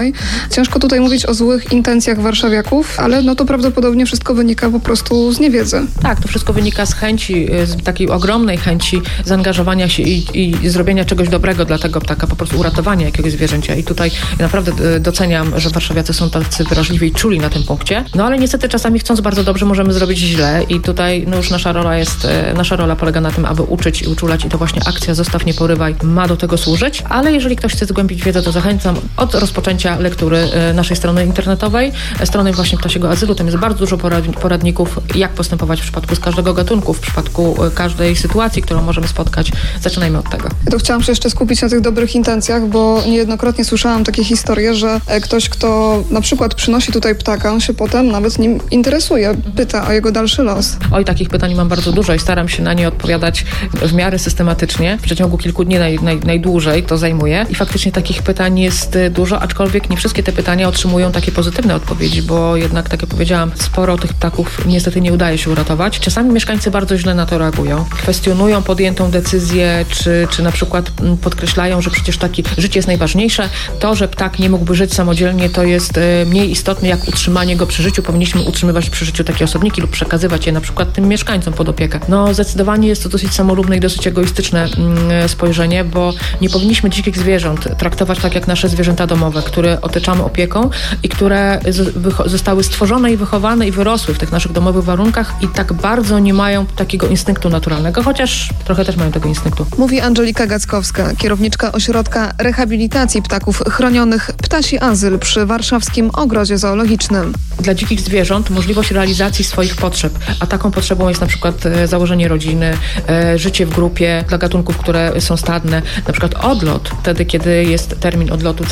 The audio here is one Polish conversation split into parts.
Ciężko tutaj mówić o złych intencjach warszawiaków, ale no to prawdopodobnie wszystko wynika po prostu z niewiedzy. Tak, to wszystko wynika z chęci, z takiej ogromnej chęci zaangażowania się i zrobienia czegoś dobrego dla tego ptaka, po prostu uratowania jakiegoś zwierzęcia. I tutaj naprawdę doceniam, że warszawiacy są tacy wrażliwi i czuli na tym punkcie. No ale niestety czasami chcąc bardzo dobrze możemy zrobić źle i tutaj no już nasza rola polega na tym, aby uczyć i uczulać i to właśnie akcja Zostaw, nie porywaj ma do tego służyć, ale jeżeli ktoś chce zgłębić wiedzę, to zachęcam od rozpoczęcia lektury naszej strony internetowej, strony właśnie Ptasiego Azylu. Tam jest bardzo dużo poradników, jak postępować w przypadku z każdego gatunku, w przypadku każdej sytuacji, którą możemy spotkać. Zaczynajmy od tego. Ja to chciałam się jeszcze skupić na tych dobrych intencjach, bo niejednokrotnie słyszałam takie historie, że ktoś, kto na przykład przynosi tutaj ptaka, on się potem nawet nim interesuje, pyta o jego dalszy los. Oj, takich pytań mam bardzo dużo i staram się na nie odpowiadać w miarę systematycznie. W przeciągu kilku dni najdłużej to zajmuje i faktycznie takich pytań jest dużo, aczkolwiek nie wszystkie te pytania otrzymują takie pozytywne odpowiedzi, bo jednak, tak jak powiedziałam, sporo tych ptaków niestety nie udaje się uratować. Czasami mieszkańcy bardzo źle na to reagują. Kwestionują podjętą decyzję, czy na przykład podkreślają, że przecież życie jest najważniejsze. To, że ptak nie mógłby żyć samodzielnie, to jest mniej istotne jak utrzymanie go przy życiu. Powinniśmy utrzymywać przy życiu takie osobniki lub przekazywać je na przykład tym mieszkańcom pod opiekę. No zdecydowanie jest to dosyć samolubne i dosyć egoistyczne spojrzenie, bo nie powinniśmy dzikich zwierząt traktować tak jak nasze zwierzęta domowe, które otaczamy opieką i które zostały stworzone i wychowane i wyrosły w tych naszych domowych warunkach i tak bardzo nie mają takiego instynktu naturalnego, chociaż trochę też mają tego instynktu. Mówi Andżelika Gackowska, kierowniczka Ośrodka Rehabilitacji Ptaków Chronionych Ptasi Azyl przy Warszawskim Ogrodzie Zoologicznym. Dla dzikich zwierząt możliwość realizacji swoich potrzeb, a taką potrzebą jest na przykład założenie rodziny, życie w grupie dla gatunków, które są stadne, na przykład odlot, wtedy kiedy jest termin odlotu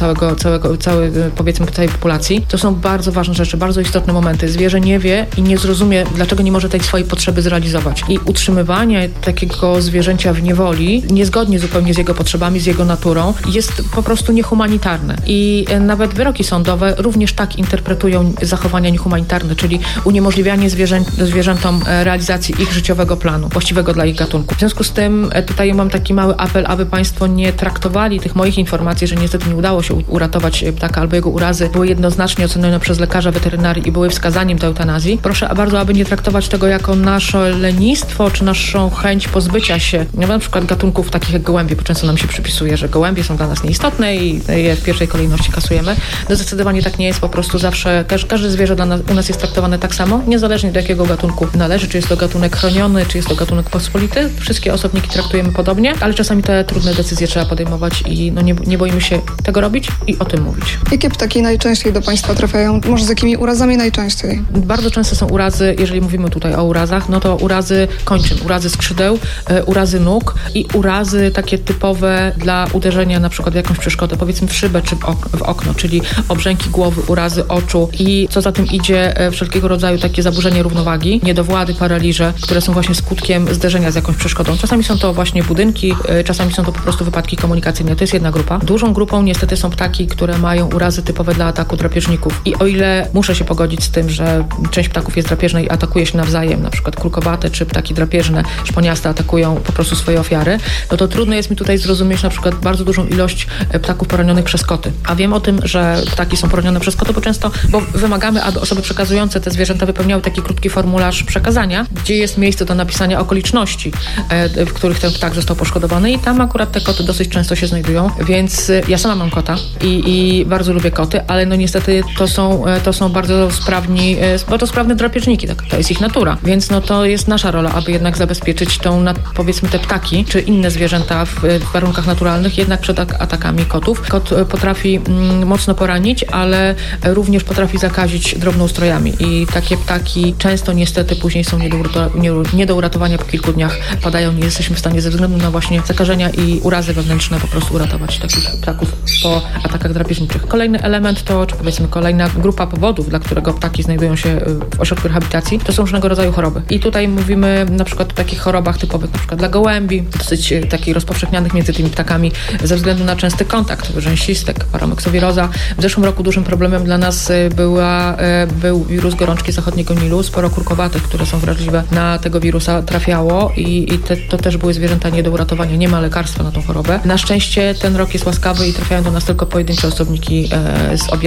całej populacji. To są bardzo ważne rzeczy, bardzo istotne momenty. Zwierzę nie wie i nie zrozumie, dlaczego nie może tej swojej potrzeby zrealizować. I utrzymywanie takiego zwierzęcia w niewoli, niezgodnie zupełnie z jego potrzebami, z jego naturą, jest po prostu niehumanitarne. I nawet wyroki sądowe również tak interpretują zachowania niehumanitarne, czyli uniemożliwianie zwierzętom realizacji ich życiowego planu, właściwego dla ich gatunku. W związku z tym tutaj mam taki mały apel, aby Państwo nie traktowali tych moich informacji, że niestety nie udało się uratować ptaka albo jego urazy były jednoznacznie ocenione przez lekarza weterynarii i były wskazaniem do eutanazji. Proszę bardzo, aby nie traktować tego jako nasze lenistwo, czy naszą chęć pozbycia się na przykład gatunków takich jak gołębie, bo często nam się przypisuje, że gołębie są dla nas nieistotne i je w pierwszej kolejności kasujemy. No zdecydowanie tak nie jest, po prostu zawsze każde zwierzę u nas jest traktowane tak samo, niezależnie do jakiego gatunku należy, czy jest to gatunek chroniony, czy jest to gatunek pospolity. Wszystkie osobniki traktujemy podobnie, ale czasami te trudne decyzje trzeba podejmować i no nie boimy się tego robić i o tym mówić. Jakie ptaki najczęściej do Państwa trafiają? Może z jakimi urazami najczęściej? Bardzo często są urazy, jeżeli mówimy tutaj o urazach, no to urazy kończyn, urazy skrzydeł, urazy nóg i urazy takie typowe dla uderzenia na przykład w jakąś przeszkodę, powiedzmy w szybę czy w okno, czyli obrzęki głowy, urazy oczu i co za tym idzie wszelkiego rodzaju takie zaburzenie równowagi, niedowłady, paraliże, które są właśnie skutkiem zderzenia z jakąś przeszkodą. Czasami są to właśnie budynki, czasami są to po prostu wypadki komunikacyjne. To jest jedna grupa. Dużą grupą niestety są ptaki, które mają urazy typowe dla ataku drapieżników. I o ile muszę się pogodzić z tym, że część ptaków jest drapieżna i atakuje się nawzajem, na przykład krukowate czy ptaki drapieżne, szponiaste atakują po prostu swoje ofiary, no to trudno jest mi tutaj zrozumieć na przykład bardzo dużą ilość ptaków poranionych przez koty. A wiem o tym, że ptaki są poranione przez koty, bo wymagamy, aby osoby przekazujące te zwierzęta wypełniały taki krótki formularz przekazania, gdzie jest miejsce do napisania okoliczności, w których ten ptak został poszkodowany i tam akurat te koty dosyć często się znajdują, więc ja sama mam kota i bardzo lubię koty, ale no niestety to są bardzo sprawne drapieżniki, tak, to jest ich natura, więc no to jest nasza rola, aby jednak zabezpieczyć powiedzmy te ptaki, czy inne zwierzęta w warunkach naturalnych, jednak przed atakami kotów. Kot potrafi mocno poranić, ale również potrafi zakazić drobnoustrojami i takie ptaki często niestety później są nie do uratowania po kilku dniach, padają, nie jesteśmy w stanie ze względu na właśnie zakażenia i urazy wewnętrzne po prostu uratować takich ptaków po atakach drapieżniczych. Kolejny element to, czy powiedzmy kolejna grupa powodów, dla którego ptaki znajdują się w ośrodku rehabilitacji, to są różnego rodzaju choroby. I tutaj mówimy na przykład o takich chorobach typowych na przykład dla gołębi, dosyć takich rozpowszechnianych między tymi ptakami ze względu na częsty kontakt, rzęsistek, paramyksowiroza. W zeszłym roku dużym problemem dla nas był wirus gorączki zachodniego Nilu. Sporo kurkowatych, które są wrażliwe na tego wirusa, trafiało i to też były zwierzęta nie do uratowania. Nie ma lekarstwa na tą chorobę. Na szczęście ten rok jest łaskawy i trafiają do nas tylko pojedyncze osobniki pojemniki z